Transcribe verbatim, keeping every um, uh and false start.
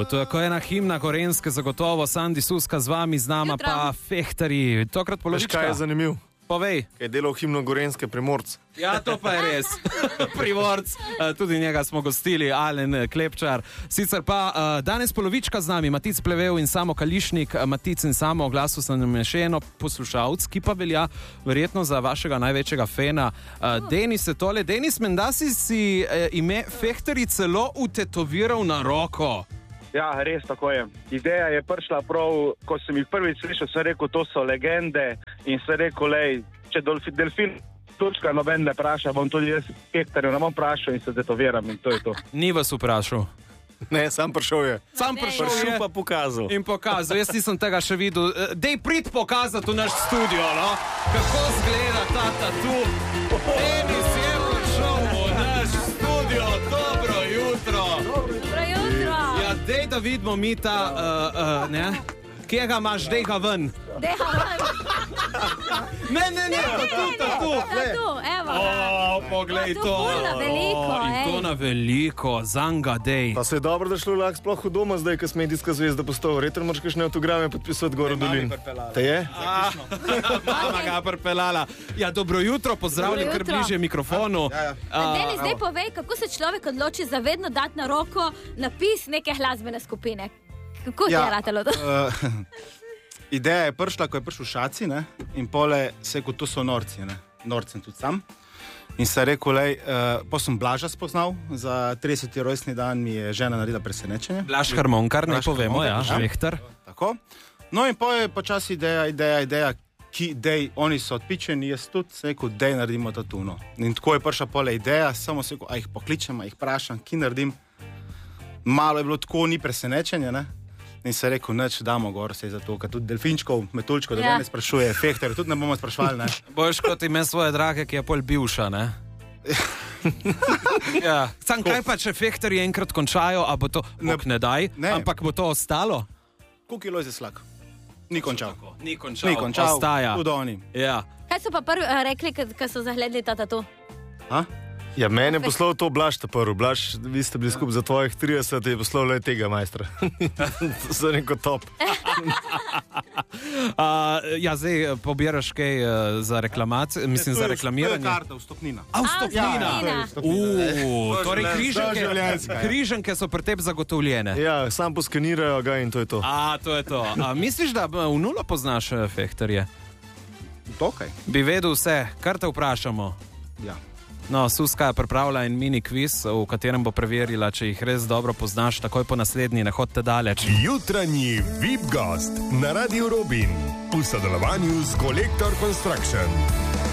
to je ko ena himna Gorenjske, zagotovo Sandi Suska z vami, z nama Jutro. pa Fehtarji. Tokrat polovička. Kaj je zanimiv? Povej. Kaj je delal himno Gorenjske Primorc. Ja, to pa je res. Primorc, tudi njega smo gostili, Alen Klepčar. Sicer pa danes polovička z nami, Matic Plevel in Samo Kališnik. Matic in Samo, glasu sem nam še eno poslušalc, ki pa velja verjetno za vašega največjega fena. Denis je tole. Denis, menda si si ime Fehtarji celo utetoviral na roko. Ja, res tako je. Ideja je prišla prav, ko sem jih prvič slišal, sem rekel, to so legende in sem rekel, lej, če delfin, delfin točka noben ne vpraša, bom tudi jaz Fehtarjev ne bom vprašal in se detoviram in to je to. Ni vas vprašal. Ne, sam prišel je. Sam prišel je. Prišel pa pokazal. In pokazal, jaz nisem tega še videl. Dej prid pokazati v naš studio, no? Kako zgleda ta tatu. Denis je prišel v naš studio, dobro jutro. Dobro jutro. Ja, dej da vidimo mi ta, uh, uh, ne? Kje ga imaš, dej ga ven. Deha ven. Ne, ne, ne, tu, tu, tu. Tu, evo. O, poglej to. To na veliko, In to ej. na veliko, zanga dej. Pa se je dobro, da šlo lahko sploh v doma zdaj, ko smo medijska zvezda postal. Retro moraš kakšne autograme podpisati gor v dolin. Te je? Mama ga prpelala. Ja, dobro jutro, pozdravljam, Dobro ker jutro. bliže mikrofonu. Denis, zdaj povej, kako se človek odloči za vedno dati na roko napis neke glasbene skupine. Kako ti je ratalo to? Uh, ideja je prišla, ko je prišel Šaci, ne? In pole se je kot to so norci, ne? Norcem tudi sam. In se je rekel, lej, uh, pa sem Blaža spoznal, za trideseti rojstni dan mi je žena naredila presenečenje. Blaž Harmonkar, ne Blaž povemo, ja, Harmonkar, Švehtar. Tako. No in pa je počasi ideja, ideja, ideja, ki dej, oni so odpičeni, jaz tudi, se je rekel, dej naredimo tatuno. In tako je prišla pole ideja, samo se je rekel, a jih pokličem, a jih vprašam, ki naredim. Malo je bilo tako, ni presenečenje, ne? In se je rekel, neč damo gor, se je zato, ker tudi delfinčkov, metulčkov, da Ja. ne sprašuje, Fehtarjev, tudi ne bomo sprašvali, ne? Boš kot ime svoje drage, ki je pol bivša, ne? Ja, sam kaj pa, če Fehtarji enkrat končajo, a bo to, bog ne daj, Ne. ampak bo to ostalo? Koliko je Lojze Slak? Ni končal. Ni končal, Ni končal, ostaja. tudi oni. Ja. Kaj so pa prvi uh, rekli, ko so zagledali ta tatu? Ha? Ja, meni je poslal to Blaž ta prvi. Blaž, vi ste bili skupaj za tvojih trideset, je poslal le tega majstra. To so neko top. Uh, ja, zdaj pobiraš kaj uh, za reklamacijo, mislim za reklamiranje. To je karta, vstopnina. A, vstopnina. Ja, Uuu, torej življenjska, križanke, ja. križanke so pri tebi zagotovljene. Ja, sam poskenirajo ga in to je to. A, to je to. A, misliš, da v nulo poznaš eh, Fehtarje? Tokaj. Bi vedel vse, kar te vprašamo. Ja. No, Suska je pripravila en mini kviz, v katerem bo preverila, če jih res dobro poznaš, takoj po naslednji, ne hodite daleč. Jutranji V I P gost na Radiu Robin v sodelovanju s Kolektor Construction.